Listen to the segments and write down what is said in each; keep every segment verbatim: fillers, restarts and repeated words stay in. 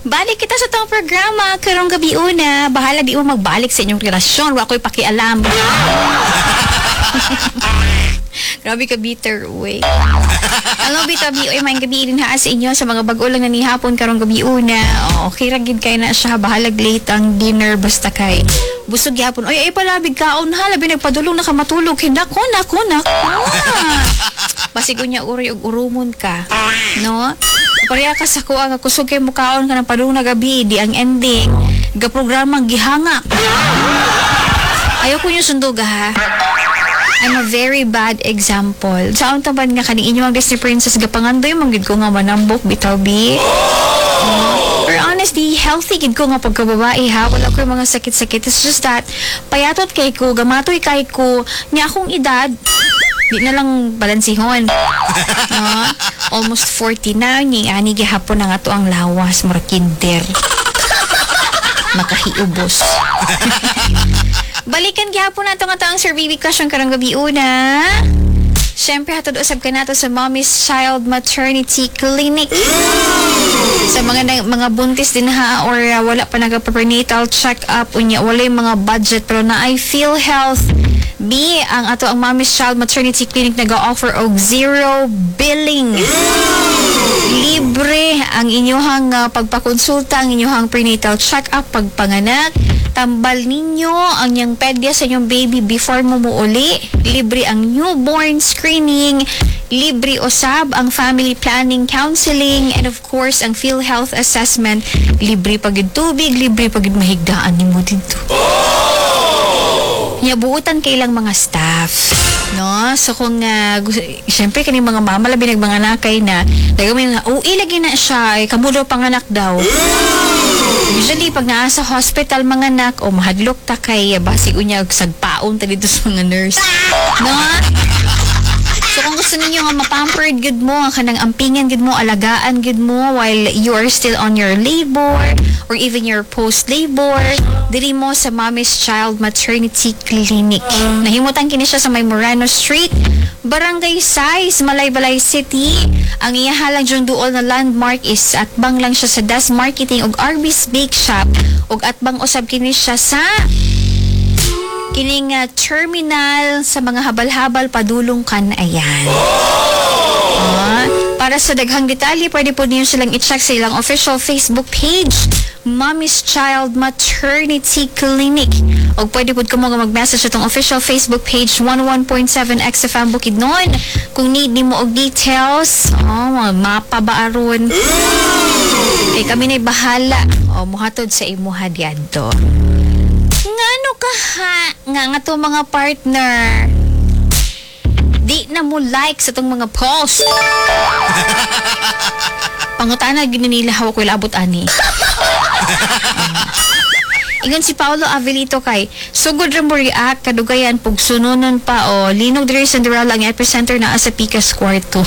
Balik kita sa tong programa karong gabi una. Bahala di mo magbalik sa inyong relasyon. Wa ko'y pakialam. Grabe ka bitter, uy. Hello, bitabi, uy, may gabi rin ha sa inyo sa mga bago lang na ni hapon karong gabi una. Oh, okay, ragid kayo na siya. Bahalag late ang dinner, basta kay busog yapon. Uy, ay palabig kaon ha. Labi nagpadulong na ka matulog. Hinako, nako, nako. Basigo niya uri og urumon ka. No? Pareha ka sa kuha nga kusog kay mo kaon ka ng padulong na gabi. Di ang ending. Ga-programang gihanga. Ayaw ko niyo sundog ha. I'm a very bad example. Saan taban nga kaning inyong Disney Princess gapangandoy manggid ko nga manambok bitaw bi. Uh, or honestly, healthy gid ko nga pagkababae ha. Wala ko yung mga sakit-sakit. It's just that payatot kay ko, gamatoy kay ko, niya akong edad. Di na lang balansihon. Uh, almost forty na ni ani gihapon na nga to ang lawas mura kinder. Makahiubos. Balikan gihapon nato nga taong Sir Baby question karong gabi una. Siyempre hatod usab ka nato sa Mommy's Child Maternity Clinic. Sa mga na, mga buntis din ha or uh, wala pa nagpa-prenatal check-up unya wala yung mga budget pero na I feel health. B, ang ato ang Mommy's Child Maternity Clinic nag-offer og zero billing. Libre ang inyong uh, pagpakonsulta, ang inyong prenatal check-up, pagpanganak. Tambal ninyo ang yung pedya sa inyong baby before mo muuli. Libre ang newborn screening. Libre usab ang family planning counseling. And of course, ang PhilHealth assessment. Libre pagid tubig, libre pagid mahigdaan ni mo dito. Yabuutan kailang mga staff. No? So kung uh, siyempre kaning mga mama labi nag mga nakay na dagami nga oh ilagi na siya ay kamudo panganak daw. Usually pag naa sa hospital mga anak o mahadlok ta kay basig unya sagpaon ta dito sa mga nurse. No? So kung gusto ninyo nga mapampered gud mo, nga kanang ampingan gud mo, alagaan gud mo while you are still on your labor or even your post-labor, diri mo sa Mommy's Child Maternity Clinic. Nahimutan kini siya sa May Morano Street, Barangay Sais, Malaybalay City. Ang iyahalang dyan duol na landmark is atbang lang siya sa Das Marketing ug Arby's Bake Shop ug atbang usab kini siya sa kining uh, terminal sa mga habal-habal padulong kan ayan. Uh, para sa daghang detalye, pwede po niyo silang i-check sa ilang official Facebook page, Mommy's Child Maternity Clinic. O pwede po ka mo mag-message itong official Facebook page, one oh one point seven X F M Bukidnon. Kung need ni mo og details, oh, mga mapa ba aron? Kay kami na'y bahala. O, muhatod sa imuha diadto. Ngano ka ha? Nga nga to mga partner. Di na mo like sa tong mga post. Pangutana gini nila hawak ko labot ani. uh, Ingon si Paulo Avelito kay sugod ra mo react kadugayan pug sunonon pa o linog diri sa Cinderella ang epicenter na sa Picas kwarto.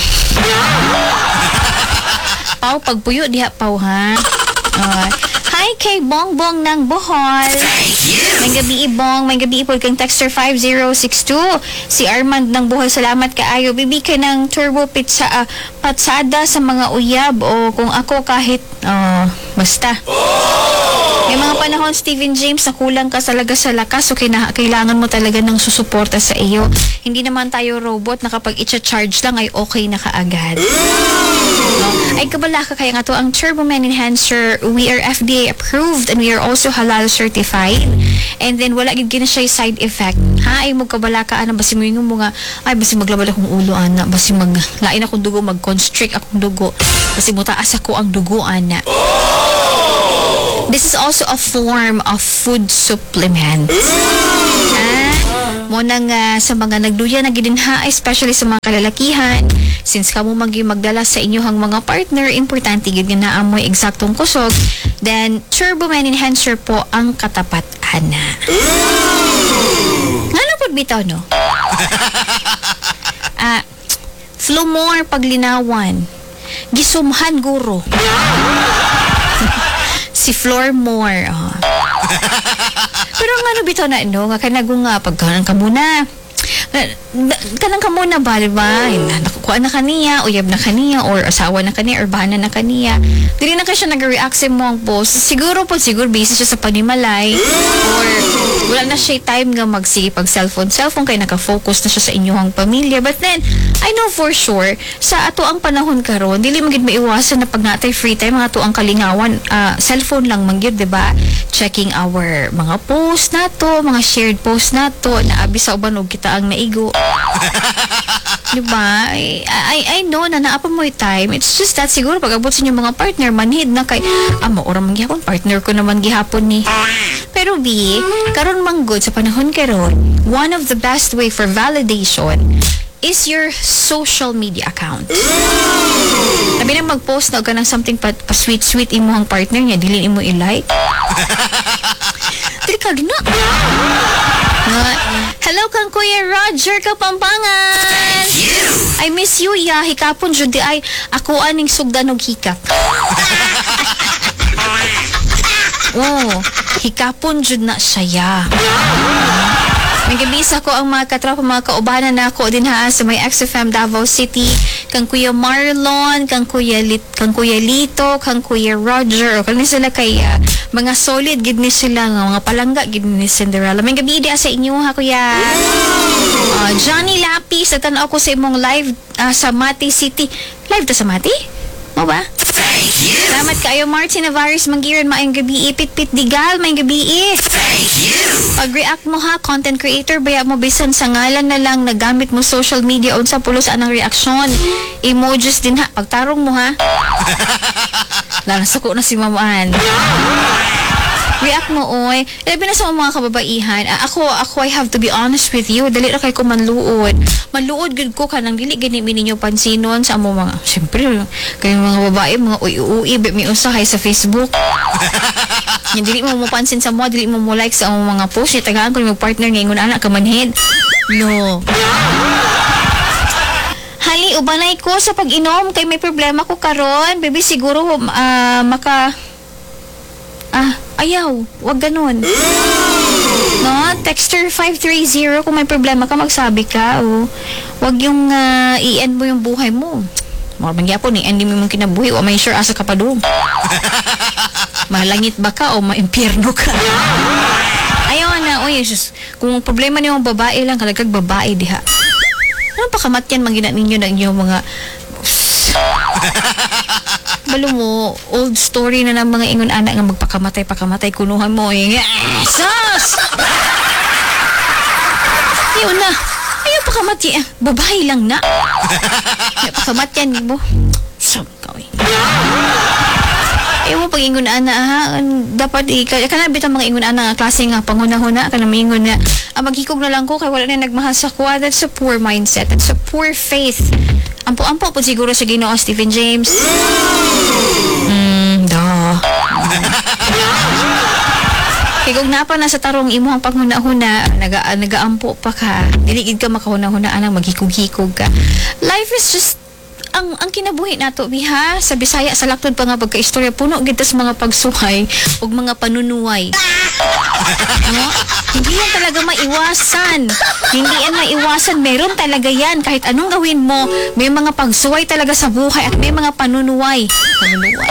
Pau pagpuyo diha pau ha. Uh, Hi kay Bongbong ng Bohol. May gabi Bong, may gabi po kang texter five zero six two. Si Armand ng Bohol, salamat kaayo. Bibi ka ng turbo pizza uh, patsada sa mga uyab o kung ako kahit uh, basta. May mga panahon Stephen James na kulang ka talaga sa lakas so kina- kailangan mo talaga ng susuporta sa iyo. Hindi naman tayo robot na kapag i-charge lang ay okay na kaagad. No? Ay kabala ka kaya nga to ang Turbo Man Enhancer. We are F D A approved and we are also halal certified. And then wala gid gina siya side effect. Ha ay mo kabala ka ana basi mo yung mga ay basi maglabad akong ulo ana basi mag lain akong dugo mag-constrict akong dugo. Basi mo taas ako ang dugo ana. This is also a form of food supplement. Ah, mo nang uh, sa mga nagduya na gidinha, especially sa mga kalalakihan, since kamo magi magdala sa inyong mga partner, importante gid nga naamoy eksaktong kusog, then Turbo Man Enhancer po ang katapat ana. Ngano pud bitaw no? Ah, Flumor paglinawan. Gisumhan guro. Si Flormore. Oh. Pero nga no bitaw na no, nga kanago nga pagkanan ka muna. kanang ka muna ba, diba? Nakukuha na kaniya, uyab na kaniya, or asawa na kaniya, or bahanan na kaniya. Dili na ka siya nag-react sa mo ang post. Siguro po, siguro busy siya sa panimalay, or wala na siya time nga magsige pag cellphone. Cellphone kay naka-focus na siya sa inyong pamilya. But then, I know for sure, sa ato ang panahon karon, dili magid maiwasan na pag natay free time, mga ato ang kalingawan, uh, cellphone lang mangyud, diba? Checking our mga post nato, mga shared post nato, na abi sa uban og kita ang naigo. Diba? I, I, I know na naapa mo yung time. It's just that siguro pag abot sa inyong mga partner, manhid na kay, ah, maura man gihapon, partner ko naman gihapon ni. Pero B, karon manggod sa panahon karon, one of the best way for validation is your social media account. Sabi na mag-post na ka ng something pa, pa sweet-sweet imo ang partner niya, dili imo i-like. Dili ka na. Uh, hello kang Kuya Roger Kapampangan. I miss you ya. Hikapon jud di ay ako aning sugdan og hikap. Oh, hikapon jud na siya. May gabisa ko ang mga katropa, mga kaubanan na ako din ha sa may X F M Davao City, kang Kuya Marlon, kang Kuya Lit, kang Kuya Lito, kang Kuya Roger, o kani sila kay uh, mga solid gid ni sila nga mga palangga gid ni Cinderella. May gabi di sa inyo ha Kuya. Uh, Johnny Lapis, natan ako sa imong live uh, sa Mati City. Live to sa Mati? Mo ba? Thank you. Salamat kayo Martin Navarez Manggiran, maayong gabi. Pit-pit digal, maayong gabi. Thank you. Pag-react mo ha, content creator, baya mo bisan sa ngalan na lang nagamit mo social media unsa pulos anang reaksyon. Emojis din ha, pagtarong mo ha. Lalo suko na si Mamaan. React mo oy. Labi na sa mga kababaihan. Ah, ako, ako I have to be honest with you. Dali ra kay ko manluod. Manluod gud ko kanang dili gani mi ninyo pansinon sa amo mga. Syempre, kay mga babae, mga uy-uy, mi usahay sa Facebook. Yung dili mo mo pansin sa mo, dili mo mo like sa among mga post. Tagaan ko yung partner nga ingon ana ka manhead. No. Hali, ubanay ko sa pag-inom kay may problema ko karon. Baby, siguro uh, maka Ah, ayaw. Wag ganun. No? Texter five three zero, kung may problema ka, magsabi ka. O, wag yung uh, i-end mo yung buhay mo. Mga mangyapon, i-end mo yung kinabuhi. O may sure asa ka pa doon. Malangit ba ka o ma-impyerno ka? Ayaw na. Oy, Jesus. Kung problema niyo yung babae lang, kalagkag babae diha. Ano pa kamatyan manggina ninyo na inyong mga... Balo mo, old story na ng mga ingon anak nga magpakamatay, pakamatay, kunuhan mo eh. Sus! Yun na. Ayaw pakamatay. Ah, babae lang na. Ayaw pakamatyan mo. Sab ka eh. Ayaw mo pag ingon ana ha. Dapat i... Kanabit ang mga ingon ana nga klase nga panghuna-huna. Kanang ingon na ah, maghikog na lang ko kay wala na nagmahal sa kuha. That's a poor mindset. That's a poor faith. Ampo-ampo po siguro sa Ginoo Stephen James. Hmm, da. Kaya kung napa na sa tarong imuhang panghuna-huna, naga, nagaampo pa ka, diligid ka makahuna-hunaan ang maghikog-hikog ka. Life is just ang ang kinabuhi nato biha sa Bisaya sa laktod pa nga pagkaistorya puno gid tas mga pagsuhay ug mga panunuway. Ano? Hindi yan talaga maiwasan. Hindi yan maiwasan. Meron talaga yan. Kahit anong gawin mo, may mga pagsuway talaga sa buhay at may mga panunuway. Panunuway.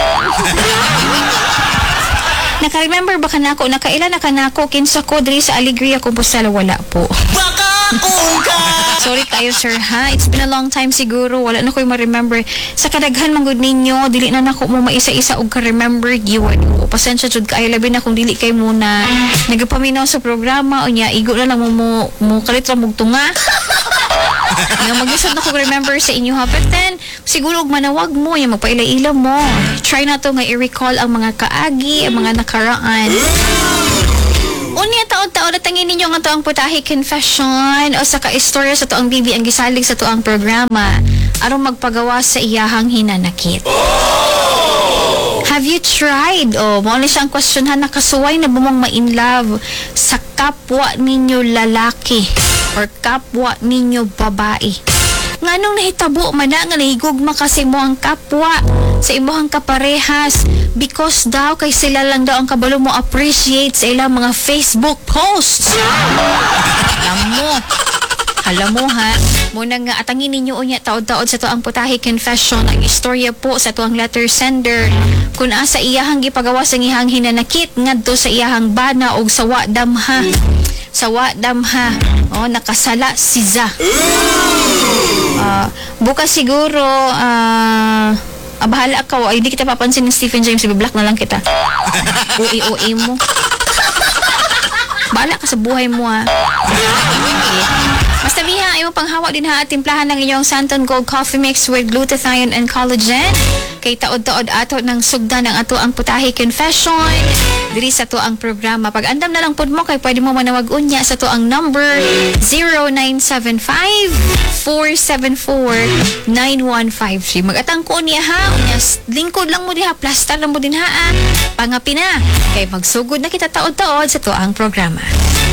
Naka-remember ba ka na ako? Nakailan na ka na ako? Kinsa ko diri sa Alegria, Compostela, wala po. Sorry kayo sir ha. It's been a long time siguro. Wala na ko'y ma-remember. Sa kadaghan manggod ninyo, dili na nako mo maisa-isa og ka-remember giwan. O pasensya jud kayo labi na kung dili kay muna nagapaminaw sa programa o nya igo na lang mo mo, mo kalitra mong tunga. Nga mag-isod na ko remember sa inyo ha. But then, siguro manawag mo, yung magpaila-ila mo. Try na to nga i-recall ang mga kaagi, ang mga nakaraan. Unya taon-taon natangin ninyo nga to ang putahi confession o sa ka-istorya sa to ang bibi ang gisalig sa to ang programa aron magpagawa sa iyahang hinanakit. Have you tried? O, mo na siyang questionhan na kasuway na bumong ma-in love sa kapwa ninyo lalaki or kapwa ninyo babae. Nganong nahitabo man na nga nahigugma kasi mo ang kapwa sa imuhang kaparehas because daw kay sila lang daw ang kabalo mo appreciate sa ilang mga Facebook posts. Alam mo, Alam mo ha, muna nga atangin ninyo unya taod-taod sa to ang putahe confession ang istorya po sa to ang letter sender kung asa iyahang gipagawa sa iyahang hinanakit ngadto sa iyahang bana og sawa damha. Sawa damha. Oh, nakasala si Za. Uh, bukas siguro ah uh, Ah, bahala ka. Ay, hindi kita papansin ng Stephen James. I-block na lang kita. Ui-ui mo. Bahala ka sa buhay mo, ha. Okay. Basta biha, ayaw panghawa din ha at timplahan ng inyong Santon Gold Coffee Mix with glutathione and collagen. Kay taod-taod ato ng sugda ng ato ang putahe confession. Diri sa to ang programa. Pag andam na lang pod mo, kay pwede mo manawag unya sa to ang number zero nine seven five, four seven four, nine one five three. Mag-atang ko niya ha. Unya, lingkod lang mo diha. Plaster lang mo din ha. Ah. Pangapi na. Kay magsugod na kita taod-taod sa to ang programa.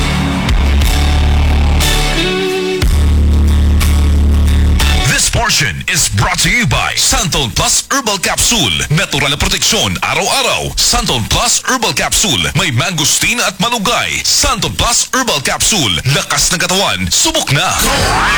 This portion is brought to you by Santon Plus Herbal Capsule. Natural na proteksyon araw-araw. Santon Plus Herbal Capsule. May mangosteen at malunggay. Santon Plus Herbal Capsule. Lakas ng katawan. Subok na!